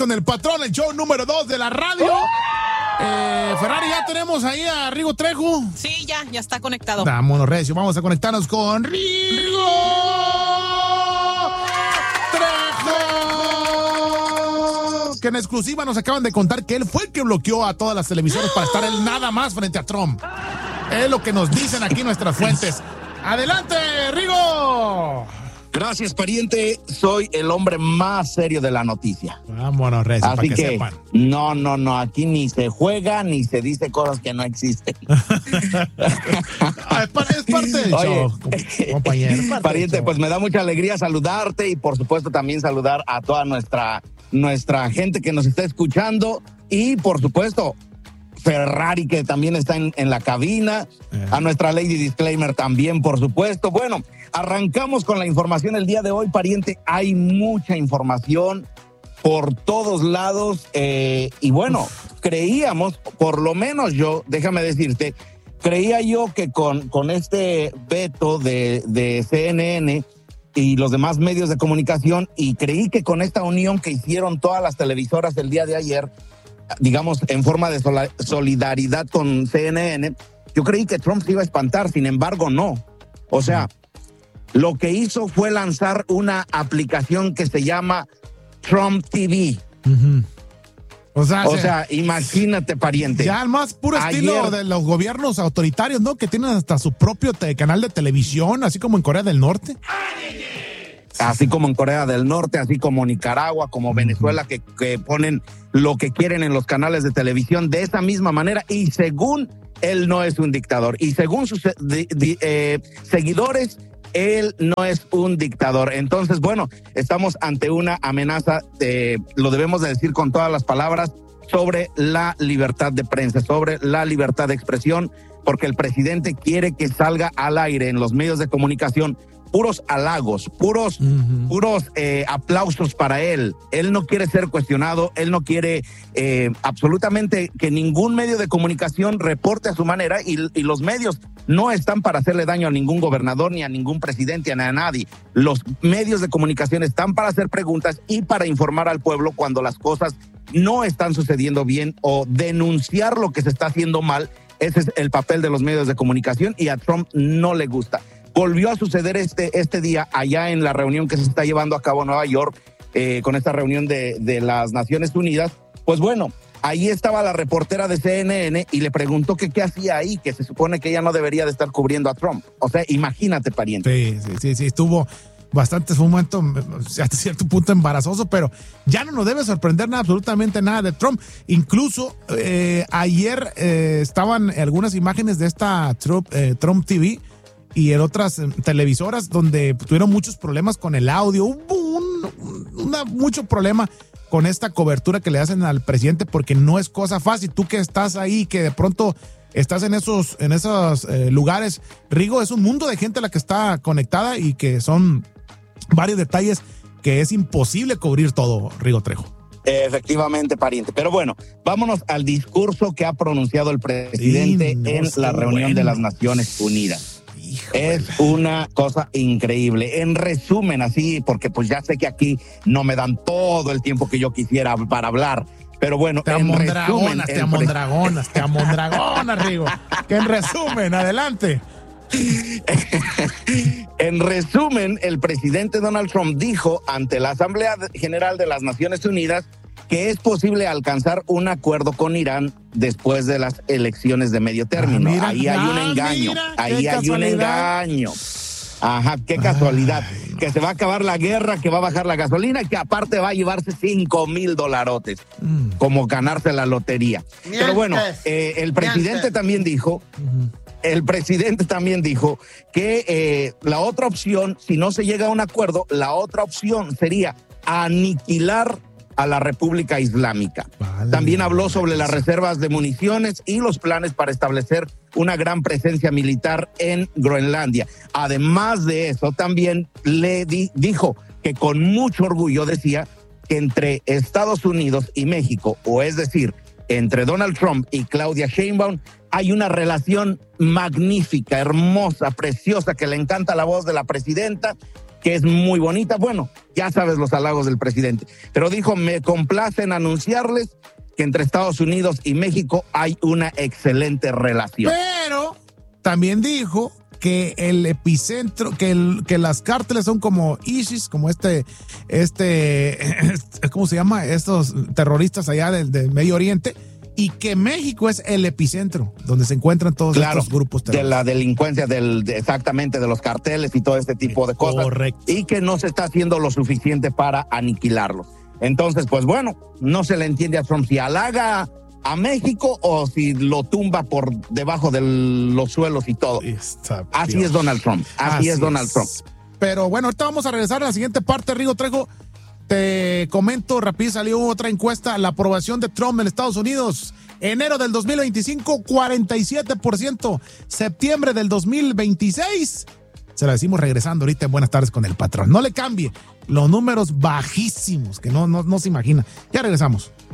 Con el patrón, el show número 2 de la radio. Ferrari, ya tenemos ahí a Rigo Trejo. Sí, ya está conectado. Vámonos, recio, vamos a conectarnos con Rigo Trejo. Que en exclusiva nos acaban de contar que él fue el que bloqueó a todas las televisoras para estar él nada más frente a Trump. Es lo que nos dicen aquí nuestras fuentes. ¡Adelante, Rigo! Gracias, pariente. Soy el hombre más serio de la noticia. Vámonos, recio, así para que sepan. No, Aquí ni se juega ni se dice cosas que no existen. Es parte del show, compañero. Pariente, pues me da mucha alegría saludarte y por supuesto también saludar a toda nuestra gente que nos está escuchando y por supuesto Ferrari, que también está en la cabina, a nuestra Lady Disclaimer también, por supuesto. Bueno, arrancamos con la información el día de hoy, pariente. Hay mucha información por todos lados y bueno, creíamos, por lo menos yo, déjame decirte, creía yo que con este veto de CNN y los demás medios de comunicación, y creí que con esta unión que hicieron todas las televisoras el día de ayer, digamos, en forma de solidaridad con CNN, yo creí que Trump se iba a espantar, sin embargo, no. O sea, lo que hizo fue lanzar una aplicación que se llama Trump TV. O sea, imagínate, pariente. Ya al más puro estilo de los gobiernos autoritarios, ¿no? Que tienen hasta su propio canal de televisión, así como en Corea del Norte. Así como en Corea del Norte, así como Nicaragua, como Venezuela, que ponen lo que quieren en los canales de televisión de esa misma manera, y según él no es un dictador, y según sus seguidores, él no es un dictador. Entonces, bueno, estamos ante una amenaza, lo debemos de decir con todas las palabras, sobre la libertad de prensa, sobre la libertad de expresión, porque el presidente quiere que salga al aire en los medios de comunicación puros halagos, puros aplausos para él. Él no quiere ser cuestionado, él no quiere absolutamente que ningún medio de comunicación reporte a su manera, y los medios no están para hacerle daño a ningún gobernador, ni a ningún presidente, ni a nadie. Los medios de comunicación están para hacer preguntas y para informar al pueblo cuando las cosas no están sucediendo bien o denunciar lo que se está haciendo mal. Ese es el papel de los medios de comunicación y a Trump no le gusta. Volvió a suceder este día allá en la reunión que se está llevando a cabo en Nueva York, con esta reunión de las Naciones Unidas. Pues bueno, ahí estaba la reportera de CNN y le preguntó que qué hacía ahí, que se supone que ella no debería de estar cubriendo a Trump. O sea, imagínate, pariente. Sí, estuvo bastante, fue un momento hasta cierto punto embarazoso, pero ya no nos debe sorprender absolutamente nada de Trump. Incluso ayer estaban algunas imágenes de esta Trump TV y en otras televisoras donde tuvieron muchos problemas con el audio. Hubo mucho problema con esta cobertura que le hacen al presidente, porque no es cosa fácil. Tú que estás ahí, que de pronto estás en esos lugares, Rigo, es un mundo de gente la que está conectada y que son varios detalles que es imposible cubrir todo, Rigo Trejo. Efectivamente, pariente. Pero bueno, vámonos al discurso que ha pronunciado el presidente en la reunión de las Naciones Unidas. Es una cosa increíble. En resumen, así, porque pues ya sé que aquí no me dan todo el tiempo que yo quisiera para hablar, pero bueno, te amondragonas, Rigo. Que en resumen, adelante. En resumen, el presidente Donald Trump dijo ante la Asamblea General de las Naciones Unidas que es posible alcanzar un acuerdo con Irán después de las elecciones de medio término. Ahí hay un engaño. Ahí hay un engaño. Ajá, qué casualidad. Que se va a acabar la guerra, que va a bajar la gasolina y que aparte va a llevarse $5,000 como ganarse la lotería. Pero bueno, el presidente también dijo... El presidente también dijo que la otra opción, si no se llega a un acuerdo, la otra opción sería aniquilar a la República Islámica. También habló sobre las reservas de municiones y los planes para establecer una gran presencia militar en Groenlandia. Además de eso, también le dijo que con mucho orgullo decía que entre Estados Unidos y México, o es decir, entre Donald Trump y Claudia Sheinbaum, hay una relación magnífica, hermosa, preciosa, que le encanta la voz de la presidenta que es muy bonita. Bueno, ya sabes los halagos del presidente. Pero dijo, me complace en anunciarles que entre Estados Unidos y México hay una excelente relación. Pero también dijo que el epicentro, que las cárteles son como ISIS, como ¿cómo se llama? Estos terroristas allá del Medio Oriente, y que México es el epicentro donde se encuentran todos estos grupos terroristas. De la delincuencia, exactamente, de los carteles y todo este tipo de cosas. Correcto. Y que no se está haciendo lo suficiente para aniquilarlos. Entonces, pues bueno, no se le entiende a Trump si halaga a México o si lo tumba por debajo de los suelos y todo. Así es Donald Trump. Así es Donald Trump. Pero bueno, ahorita vamos a regresar a la siguiente parte, Rigo Trejo. Te comento, rápido salió otra encuesta, la aprobación de Trump en Estados Unidos. Enero del 2025, 47%. Septiembre del 2026. Se la decimos regresando ahorita en Buenas Tardes con el Patrón. No le cambie. Los números bajísimos, que no se imagina. Ya regresamos.